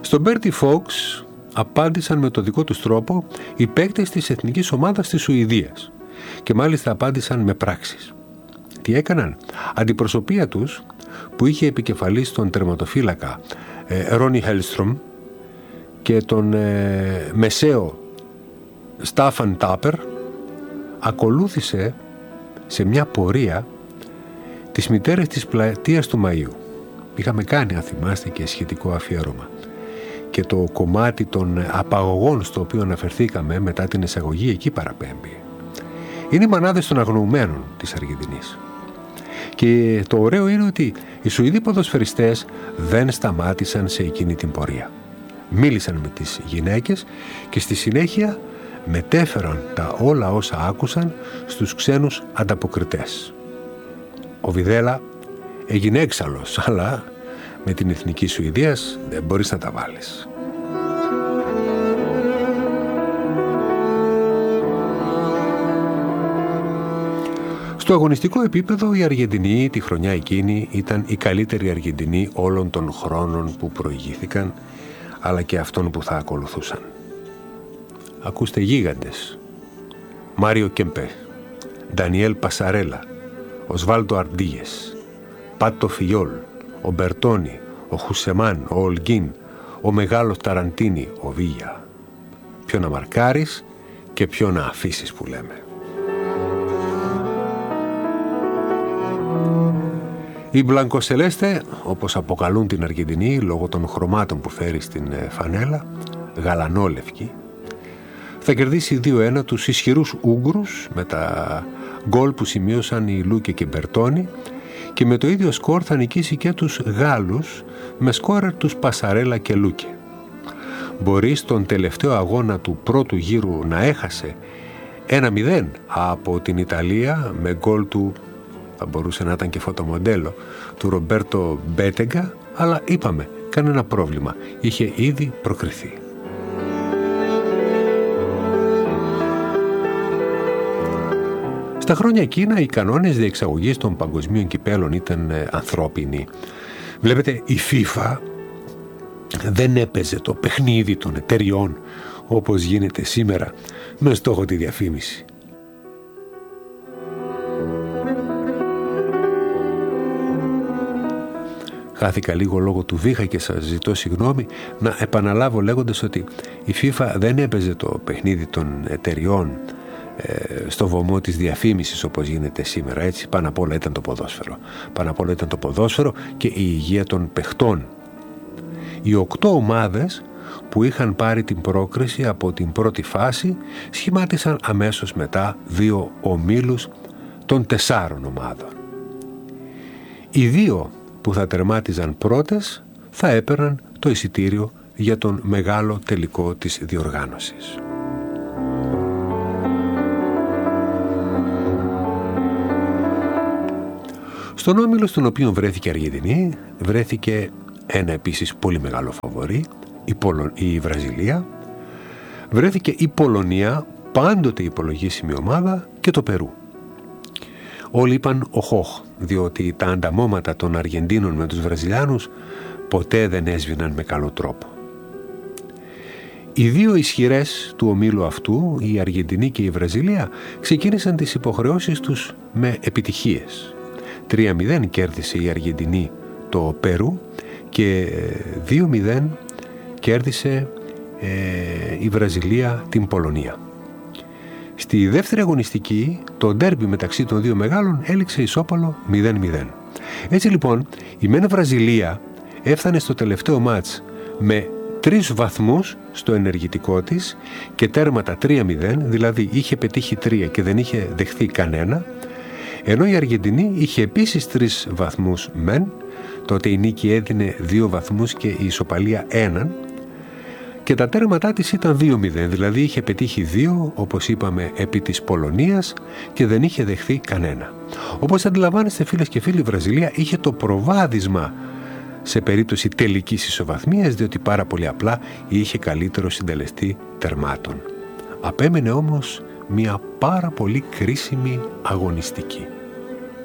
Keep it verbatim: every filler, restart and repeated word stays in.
Στον Μπέρτι Φόξ απάντησαν με το δικό τους τρόπο οι παίκτες της εθνικής ομάδας της Σουηδίας και μάλιστα απάντησαν με πράξεις. Τι έκαναν? Αντιπροσωπεία τους, που είχε επικεφαλής τον τερματοφύλακα ε, Ρόνι Χέλστρομ και τον ε, μεσαίο Στάφαν Τάπερ, ακολούθησε σε μια πορεία τις μητέρες της πλατείας του Μαΐου. Είχαμε κάνει, αν θυμάστε, και σχετικό αφιέρωμα. Και το κομμάτι των απαγωγών στο οποίο αναφερθήκαμε μετά την εισαγωγή εκεί παραπέμπει. Είναι οι μανάδες των αγνοουμένων της Αργεντινής. Και το ωραίο είναι ότι οι Σουηδοί ποδοσφαιριστές δεν σταμάτησαν σε εκείνη την πορεία. Μίλησαν με τις γυναίκες και στη συνέχεια μετέφεραν τα όλα όσα άκουσαν στους ξένους ανταποκριτές. Ο Βιδέλα έγινε έξαλλος, αλλά με την εθνική Σουηδίας δεν μπορείς να τα βάλεις. Στο αγωνιστικό επίπεδο η Αργεντινή τη χρονιά εκείνη ήταν η καλύτερη Αργεντινή όλων των χρόνων που προηγήθηκαν, αλλά και αυτών που θα ακολουθούσαν. Ακούστε γίγαντες: Μάριο Κέμπε, Ντανιέλ Πασαρέλα, Οσβάλτο Αρντίγες, Πάτο Φιόλ, ο Μπερτόνι, ο Χουσεμάν, ο Ολγκίν, ο μεγάλος Ταραντίνι, ο Βίγια. Ποιο να μαρκάρεις και ποιο να αφήσεις, που λέμε. Οι Μπλανκοσελέστε, όπως αποκαλούν την Αργεντινή λόγω των χρωμάτων που φέρει στην φανέλα, γαλανόλευκη, θα κερδίσει δύο ένα τους ισχυρούς Ούγγρους με τα γκολ που σημείωσαν οι Λούκε και Μπερτόνι, και με το ίδιο σκορ θα νικήσει και τους Γάλλους με σκόρερ τους Πασαρέλα και Λούκε. Μπορεί στον τελευταίο αγώνα του πρώτου γύρου να έχασε ένα μηδέν από την Ιταλία με γκολ του, θα μπορούσε να ήταν και φωτομοντέλο, του Ρομπέρτο Μπέτεγκα, αλλά είπαμε, κανένα πρόβλημα, είχε ήδη προκριθεί. Στα χρόνια εκείνα οι κανόνες διεξαγωγής των παγκοσμίων κυπέλων ήταν ε, ανθρώπινοι. Βλέπετε, η FIFA δεν έπαιζε το παιχνίδι των εταιριών όπως γίνεται σήμερα με στόχο τη διαφήμιση. Χάθηκα λίγο λόγω του βήχα και σας ζητώ συγγνώμη. Να επαναλάβω λέγοντας ότι η FIFA δεν έπαιζε το παιχνίδι των εταιριών στο βωμό της διαφήμισης όπως γίνεται σήμερα. Έτσι, πάνω απ' όλα ήταν το ποδόσφαιρο. Πάνω απ' όλα ήταν το ποδόσφαιρο και η υγεία των παιχτών. Οι οκτώ ομάδες που είχαν πάρει την πρόκριση από την πρώτη φάση σχημάτισαν αμέσως μετά δύο ομίλους των τεσσάρων ομάδων. Οι δύο που θα τερμάτιζαν πρώτες θα έπαιρναν το εισιτήριο για τον μεγάλο τελικό της διοργάνωσης. Στον όμιλο στον οποίο βρέθηκε η Αργεντινή βρέθηκε ένα επίσης πολύ μεγάλο φαβορί, η, Πολο... η Βραζιλία, βρέθηκε η Πολωνία, πάντοτε υπολογίσιμη ομάδα, και το Περού. Όλοι είπαν οχοχ, διότι τα ανταμώματα των Αργεντίνων με τους Βραζιλιάνους ποτέ δεν έσβηναν με καλό τρόπο. Οι δύο ισχυρές του ομίλου αυτού, η Αργεντινή και η Βραζιλία, ξεκίνησαν τις υποχρεώσεις τους με επιτυχίες. τρία μηδέν κέρδισε η Αργεντινή το Περού και δύο μηδέν κέρδισε ε, η Βραζιλία την Πολωνία. Στη δεύτερη αγωνιστική, το ντέρμπι μεταξύ των δύο μεγάλων έληξε ισόπαλο μηδέν μηδέν. Έτσι λοιπόν, η μεν Βραζιλία έφτανε στο τελευταίο μάτς με τρεις βαθμούς στο ενεργητικό της και τέρματα τρία μηδέν, δηλαδή είχε πετύχει τρία και δεν είχε δεχθεί κανένα, ενώ η Αργεντινή είχε επίσης τρεις βαθμούς μεν, τότε η νίκη έδινε δύο βαθμούς και η ισοπαλία έναν, και τα τέρματά της ήταν δύο μηδέν, δηλαδή είχε πετύχει δύο, όπως είπαμε, επί της Πολωνίας και δεν είχε δεχθεί κανένα. Όπως αντιλαμβάνεστε, φίλες και φίλοι, η Βραζιλία είχε το προβάδισμα σε περίπτωση τελικής ισοβαθμίας, διότι πάρα πολύ απλά είχε καλύτερο συντελεστή τερμάτων. Απέμενε όμως μια πάρα πολύ κρίσιμη αγωνιστική.